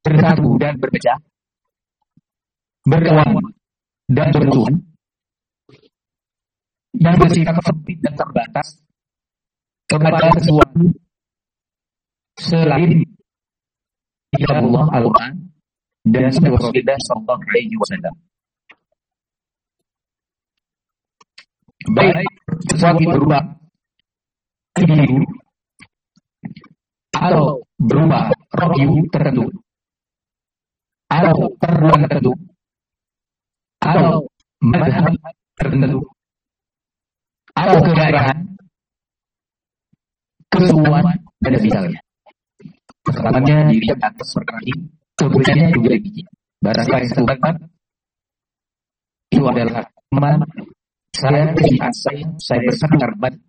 bersatu dan berpecah, berkawan dan bermusuhan, yang bersikap sempit dan terbatas kepada sesuatu selain kitabullah Al-Quran dan sunnah Rasulullah Sallallahu Alaihi Wasallam. Baik sesuatu berupa individu atau berupa review tertentu, atau perluan tertentu, atau mazhab tertentu, atau kedaerahan, kesukuan, dan misalnya. Kesalahannya diri atas perkara ini, kebenarannya juga demikian. Barangkali satu bakat itu adalah teman saya, kecintaan saya bersandar baik,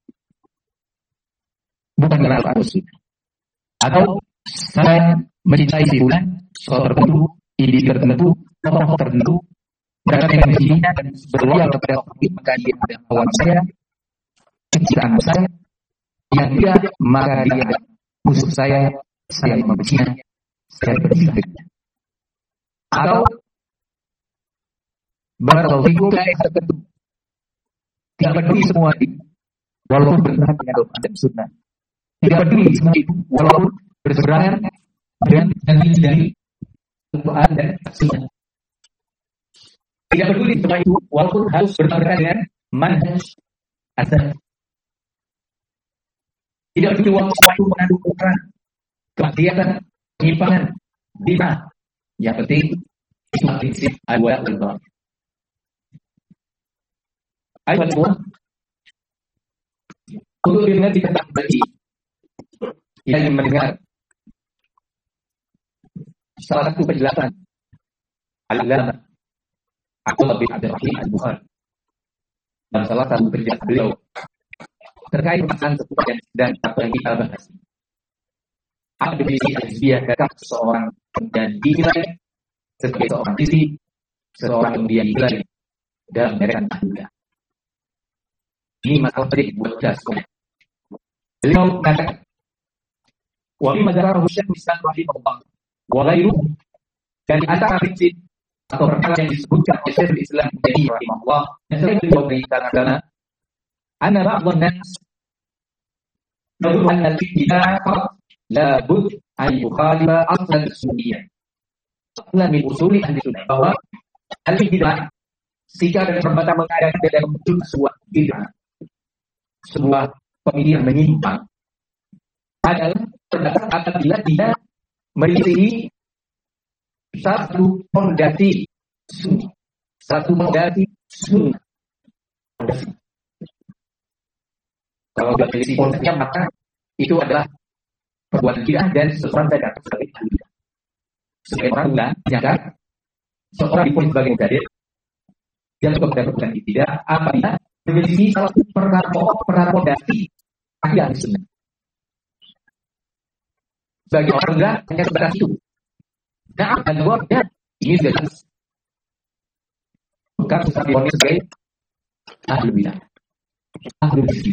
bukan karena al-Quran. Atau saya mencintai si bulan, soal tertentu, individu tertentu, tokoh tertentu, mereka yang mencintai dan berloyal kepada tokoh itu, maka dia adalah kawan saya, kecintaan saya, yang dia, maka dia adalah musuh saya membencinya, saya benci dengannya. Atau barakallahu fikum tertentu, tidak peduli semua itu, walaupun bertentangan dengan Al-Quran dan Sunnah. Tidak peduli semua itu, walaupun berseberangan dengan dari Al-Quran dan Sunnah. Tidak peduli semua itu, walaupun harus bertentangan dengan manhaj asal. Tidak peduli walaupun semua itu mengandung ukuran kemaksiatan, penyimpangan, bid'ah. Yang penting itu prinsip al-wala' wal-bara'. Ayo semua, untuk mengerti tentang bagi yang ingin mendengar salah satu penjelasan Al-Allamah Abdullah bin Abdul Rahim Al-Bukhari dan salah satu penjelasan beliau terkait permasalahan seputar dan apa yang kita bahas. Apa definisi al-hizbiyah? Adakah seseorang dan dinilai sebagai seorang hizbi, seseorang kemudian dinilai dalam merekan juga. Ini masalah penting buat kita semua. Beliau mengatakan, wa fi majarahu Syekh Islam rahimahullah wa ghairuhu, dan antara prinsip atau perkara yang disebutkan oleh Syekh Islam rahimahullah yang sering beliau berikan adalah anna ba'dhan nas yaqulu anna al-ibtidah la bud an yukhalifa aslan sunniyah, aslan min usuli ahli sunnah, bahwa al-ibtidah sikap dan perbuatan mengadakan dan muncul sebuah bid'ah, sebuah pemikiran menyimpang adalah terdapat apabila dia menyelisihi satu fondasi sunnah, satu fondasi sunnah. Kalau sudah menyelisihi fondasinya, maka itu adalah perbuatan bid'ah dan seseorang tidak sebagai bid'ah. Sebagai orang muda, nyata seorang diponis sebagai mubtadi', dia juga mendapatkan tidak apabila menjadi salah satu perkara pokok, perkara fondasi akidah sunnah. Bagi orang muda hanya sebatas itu. Nah, dan buatnya ini sudah jelas. Bukan sesuatu yang sebagai ahli bidah, ahli bidah.